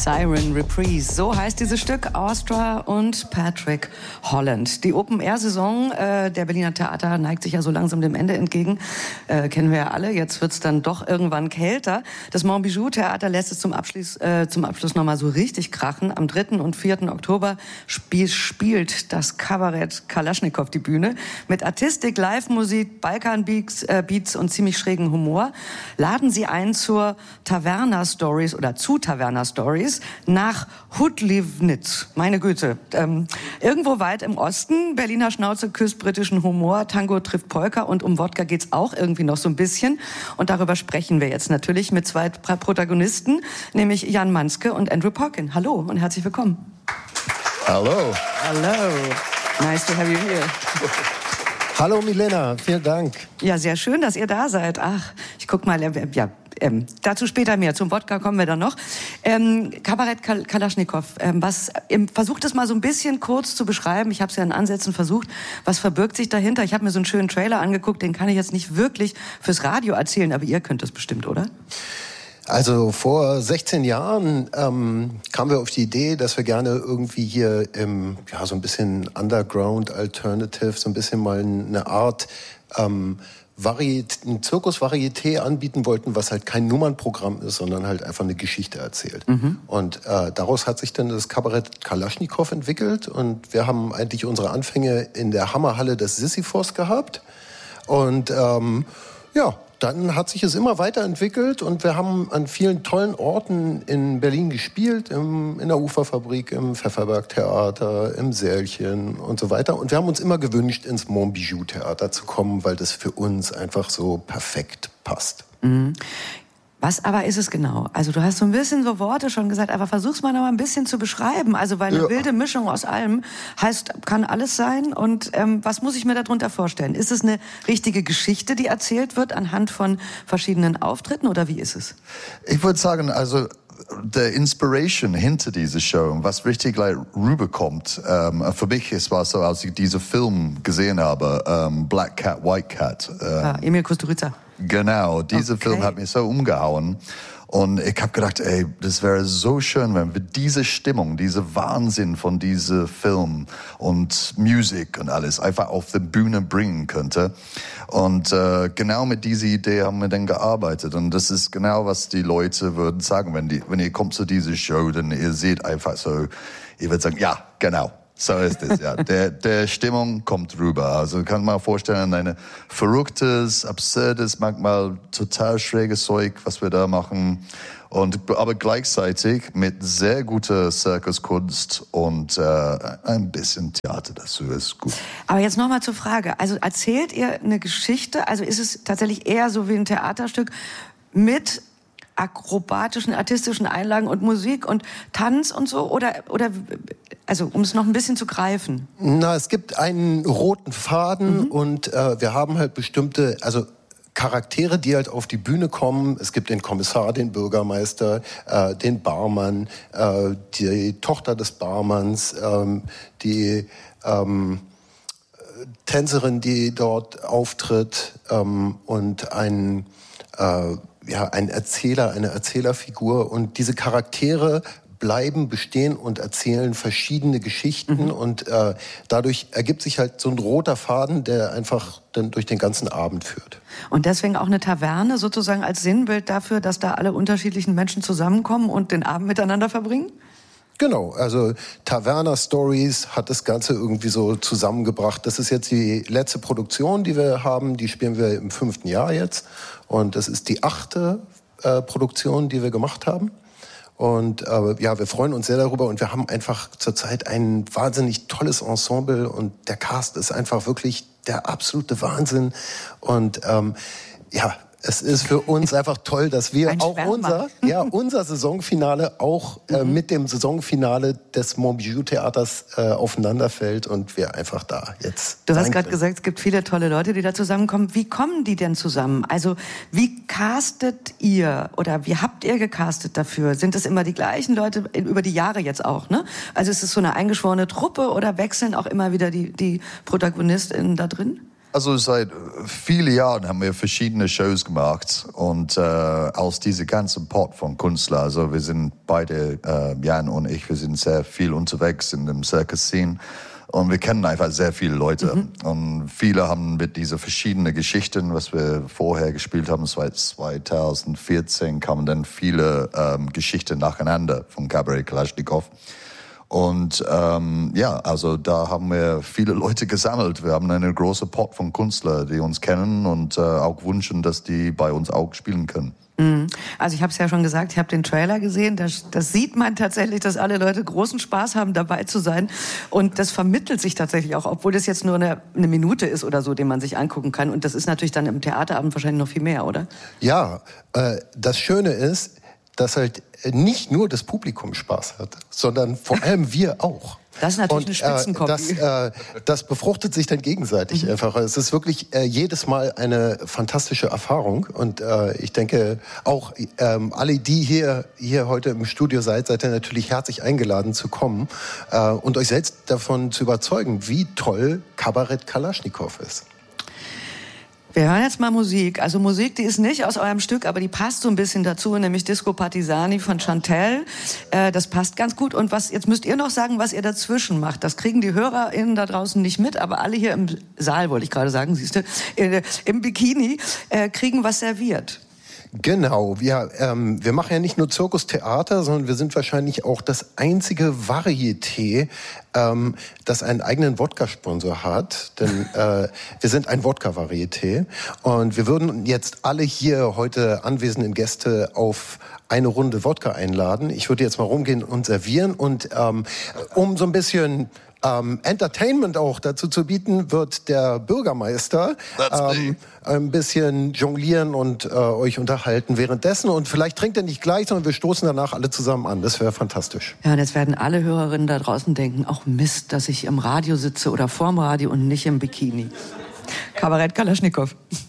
Siren Reprise, so heißt dieses Stück, Austria und Patrick Holland. Die Open-Air-Saison der Berliner Theater neigt sich ja so langsam dem Ende entgegen. Kennen wir ja alle, jetzt wird's dann doch irgendwann kälter. Das Montbijou-Theater lässt es zum Abschluss nochmal so richtig krachen. Am 3. und 4. Oktober spielt das Kabarett Kalaschnikow die Bühne. Mit Artistik, Live-Musik, Balkan-Beats und ziemlich schrägen Humor laden sie ein zur Taverna-Stories oder zu Taverna-Stories nach Hudlivnitz. Meine Güte. Irgendwo weit im Osten. Berliner Schnauze küsst britischen Humor. Tango trifft Polka. Und um Wodka geht's auch irgendwie noch so ein bisschen. Und darüber sprechen wir jetzt natürlich mit zwei Protagonisten, nämlich Jan Manske und Andrew Porkin. Hallo und herzlich willkommen. Hallo. Hallo. Nice to have you here. Hallo Milena, vielen Dank. Ja, sehr schön, dass ihr da seid. Ach, ich guck mal, dazu später mehr. Zum Wodka kommen wir dann noch. Kabarett Kalaschnikow. Versucht es mal so ein bisschen kurz zu beschreiben. Ich habe es ja in Ansätzen versucht. Was verbirgt sich dahinter? Ich habe mir so einen schönen Trailer angeguckt. Den kann ich jetzt nicht wirklich fürs Radio erzählen, aber ihr könnt es bestimmt, oder? Also vor 16 Jahren kamen wir auf die Idee, dass wir gerne irgendwie hier so ein bisschen Underground Alternative, so ein bisschen mal eine Art ein Zirkus-Varieté anbieten wollten, was halt kein Nummernprogramm ist, sondern halt einfach eine Geschichte erzählt. Mhm. Und daraus hat sich dann das Kabarett Kalaschnikow entwickelt und wir haben eigentlich unsere Anfänge in der Hammerhalle des Sisyphos gehabt und dann hat sich es immer weiterentwickelt und wir haben an vielen tollen Orten in Berlin gespielt, in der Uferfabrik, im Pfefferberg-Theater, im Sälchen und so weiter. Und wir haben uns immer gewünscht, ins Montbijou-Theater zu kommen, weil das für uns einfach so perfekt passt. Mhm. Was aber ist es genau? Also du hast so ein bisschen so Worte schon gesagt, aber versuch's mal noch mal ein bisschen zu beschreiben. Also weil eine wilde Mischung aus allem kann alles sein. Und was muss ich mir darunter vorstellen? Ist es eine richtige Geschichte, die erzählt wird anhand von verschiedenen Auftritten oder wie ist es? Ich würde sagen, also der Inspiration hinter dieser Show, was richtig rüberkommt, für mich war es so, als ich diesen Film gesehen habe, Black Cat, White Cat. Emil Kusturica. Genau, dieser Film hat mich so umgehauen. Und ich habe gedacht, das wäre so schön, wenn wir diese Stimmung, diese Wahnsinn von diesem Film und Musik und alles einfach auf die Bühne bringen könnte. Und genau mit dieser Idee haben wir dann gearbeitet. Und das ist genau, was die Leute würden sagen, wenn ihr kommt zu dieser Show, dann ihr seht einfach so, ihr würdet sagen, ja, genau. So ist es, ja. Der Stimmung kommt rüber. Also kann man vorstellen, ein verrücktes, absurdes, manchmal total schräges Zeug, was wir da machen. Aber gleichzeitig mit sehr guter Zirkuskunst und ein bisschen Theater dazu ist gut. Aber jetzt nochmal zur Frage. Also erzählt ihr eine Geschichte? Also ist es tatsächlich eher so wie ein Theaterstück mit akrobatischen, artistischen Einlagen und Musik und Tanz und so? Oder also um es noch ein bisschen zu greifen? Na, es gibt einen roten Faden und wir haben halt bestimmte, also Charaktere, die halt auf die Bühne kommen. Es gibt den Kommissar, den Bürgermeister, den Barmann, die Tochter des Barmanns, die Tänzerin, die dort auftritt und ein Erzähler, eine Erzählerfigur. Und diese Charaktere bleiben bestehen und erzählen verschiedene Geschichten. Und dadurch ergibt sich halt so ein roter Faden, der einfach dann durch den ganzen Abend führt. Und deswegen auch eine Taverne sozusagen als Sinnbild dafür, dass da alle unterschiedlichen Menschen zusammenkommen und den Abend miteinander verbringen? Genau, also Taverna Stories hat das Ganze irgendwie so zusammengebracht. Das ist jetzt die letzte Produktion, die wir haben. Die spielen wir im 5. Jahr jetzt. Und das ist die 8. Produktion, die wir gemacht haben. Und wir freuen uns sehr darüber. Und wir haben einfach zurzeit ein wahnsinnig tolles Ensemble. Und der Cast ist einfach wirklich der absolute Wahnsinn. Und es ist für uns einfach toll, dass wir auch unser Saisonfinale auch mit dem Saisonfinale des Montbijou-Theaters aufeinanderfällt und wir einfach da jetzt. Du hast gerade gesagt, es gibt viele tolle Leute, die da zusammenkommen. Wie kommen die denn zusammen? Also wie castet ihr oder wie habt ihr gecastet dafür? Sind es immer die gleichen Leute über die Jahre jetzt auch? Ne? Also ist es so eine eingeschworene Truppe oder wechseln auch immer wieder die ProtagonistInnen da drin? Also seit vielen Jahren haben wir verschiedene Shows gemacht und aus diesem ganzen Pot von Künstlern, also wir sind beide, Jan und ich, wir sind sehr viel unterwegs in dem Circus-Scene und wir kennen einfach sehr viele Leute und viele haben mit diesen verschiedenen Geschichten, was wir vorher gespielt haben, 2014 kamen dann viele Geschichten nacheinander von Kabarett Kalaschnikow. Und also da haben wir viele Leute gesammelt. Wir haben eine große Pot von Künstlern, die uns kennen und auch wünschen, dass die bei uns auch spielen können. Also ich habe es ja schon gesagt, ich habe den Trailer gesehen, das sieht man tatsächlich, dass alle Leute großen Spaß haben, dabei zu sein. Und das vermittelt sich tatsächlich auch, obwohl das jetzt nur eine Minute ist oder so, den man sich angucken kann. Und das ist natürlich dann im Theaterabend wahrscheinlich noch viel mehr, oder? Ja, das Schöne ist, dass halt nicht nur das Publikum Spaß hat, sondern vor allem wir auch. Das ist natürlich eine Spitzenkombi. Das befruchtet sich dann gegenseitig einfach. Es ist wirklich jedes Mal eine fantastische Erfahrung. Und ich denke auch alle, die hier heute im Studio seid ihr natürlich herzlich eingeladen zu kommen und euch selbst davon zu überzeugen, wie toll Kabarett Kalaschnikow ist. Wir hören jetzt mal Musik. Also Musik, die ist nicht aus eurem Stück, aber die passt so ein bisschen dazu, nämlich Disco Partisani von Chantelle. Das passt ganz gut. Und jetzt müsst ihr noch sagen, was ihr dazwischen macht. Das kriegen die HörerInnen da draußen nicht mit, aber alle hier im Saal, wollte ich gerade sagen, siehst du, im Bikini, kriegen was serviert. Genau, wir machen ja nicht nur Zirkustheater, sondern wir sind wahrscheinlich auch das einzige Varieté, das einen eigenen Wodka-Sponsor hat. Denn wir sind ein Wodka-Varieté. Und wir würden jetzt alle hier heute anwesenden Gäste auf eine Runde Wodka einladen. Ich würde jetzt mal rumgehen und servieren. Und um so ein bisschen Entertainment auch dazu zu bieten, wird der Bürgermeister ein bisschen jonglieren und euch unterhalten währenddessen. Und vielleicht trinkt er nicht gleich, sondern wir stoßen danach alle zusammen an. Das wäre fantastisch. Ja, und jetzt werden alle Hörerinnen da draußen denken, auch Mist, dass ich im Radio sitze oder vorm Radio und nicht im Bikini. Kabarett Kalaschnikow.